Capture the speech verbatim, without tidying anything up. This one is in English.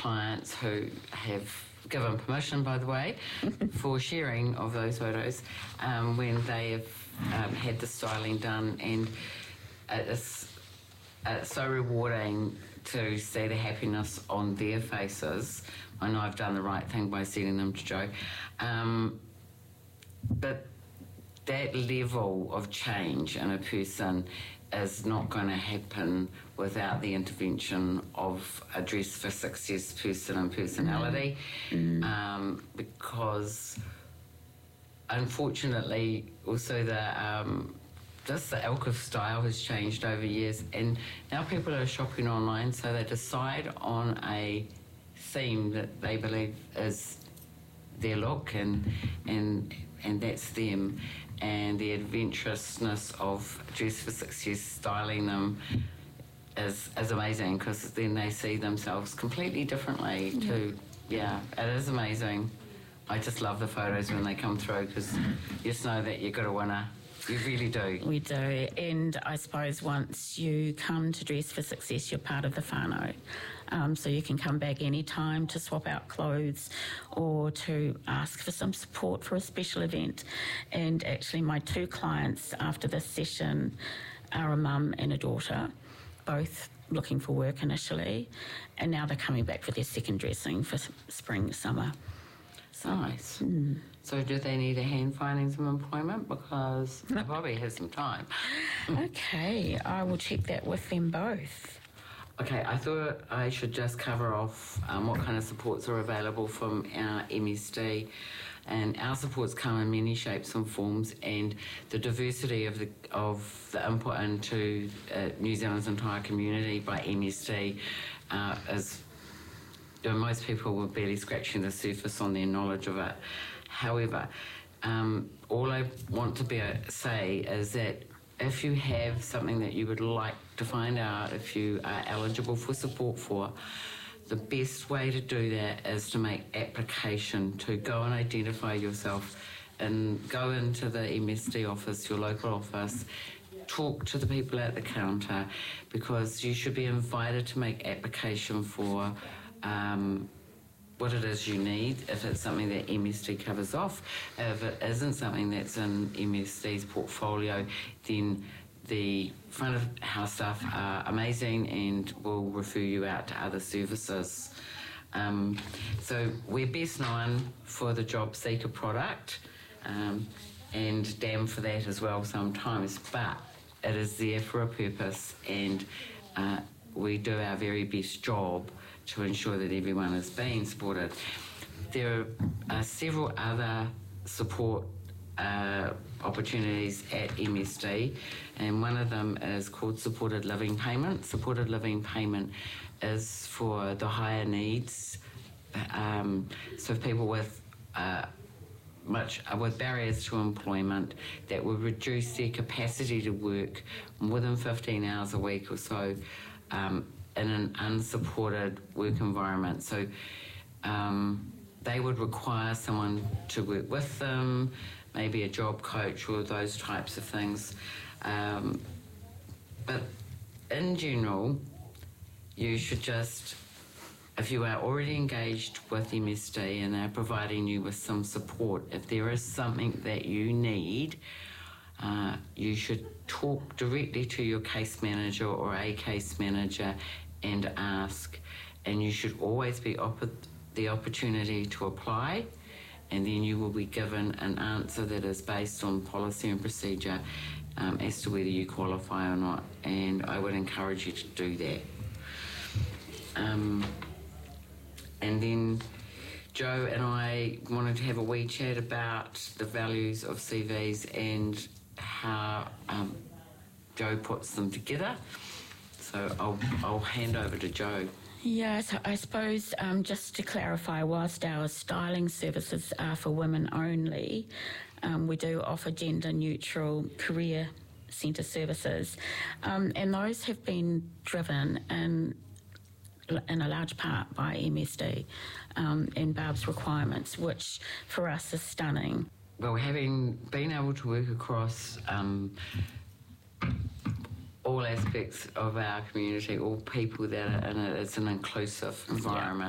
clients who have given permission, by the way, for sharing of those photos um, when they have um, had the styling done, and it's, it's so rewarding to see the happiness on their faces. I know I've done the right thing by sending them to Joe, um, but that level of change in a person is not going to happen without the intervention of a Dress for Success person and personality, mm. um, because unfortunately also the um, just the ilk of style has changed over years, and now people are shopping online, so they decide on a theme that they believe is their look, and and and that's them. And the adventurousness of Dress for Success styling them is, is amazing, because then they see themselves completely differently yeah. to, yeah, it is amazing. I just love the photos when they come through, because you just know that you've got a winner. You really do. We do. And I suppose once you come to Dress for Success, you're part of the whānau. Um, so you can come back any time to swap out clothes or to ask for some support for a special event. And actually my two clients after this session are a mum and a daughter, both looking for work initially, and now they're coming back for their second dressing for spring, summer. So, nice. Mm. So do they need a hand finding some employment? Because they probably have some time. Okay, I will check that with them both. Okay, I thought I should just cover off um, what kind of supports are available from our M S D. And our supports come in many shapes and forms, and the diversity of the of the input into uh, New Zealand's entire community by M S D uh, is, you know, most people were barely scratching the surface on their knowledge of it. However, um, all I want to be a, say is that if you have something that you would like to find out if you are eligible for support for, the best way to do that is to make application, to go and identify yourself and go into the M S D office, your local office, talk to the people at the counter, because you should be invited to make application for um, what it is you need, if it's something that M S D covers off. If it isn't something that's in M S D's portfolio, then the front of house staff are amazing and will refer you out to other services. Um, so we're best known for the job seeker product, um, and damn for that as well sometimes, but it is there for a purpose, and uh, we do our very best job to ensure that everyone is being supported. There are several other support uh, opportunities at M S D, and one of them is called Supported Living Payment. Supported Living Payment is for the higher needs, um, so people with uh, much uh, with barriers to employment that would reduce their capacity to work more than fifteen hours a week or so, um, in an unsupported work environment. So um, they would require someone to work with them, maybe a job coach or those types of things. Um, but in general, you should just, if you are already engaged with M S D and they're providing you with some support, if there is something that you need, uh, you should talk directly to your case manager or a case manager and ask, and you should always be offered the opportunity to apply, and then you will be given an answer that is based on policy and procedure um, as to whether you qualify or not, and I would encourage you to do that. Um, and then Joe and I wanted to have a wee chat about the values of C Vs and how um, Joe puts them together. So I'll, I'll hand over to Joe. Yeah, so I suppose um, just to clarify, whilst our styling services are for women only, um, we do offer gender-neutral career centre services, um, and those have been driven in, in a large part by M S D um, and Barb's requirements, which for us is stunning. Well, having been able to work across um, all aspects of our community, all people that are in it, it's an inclusive environment.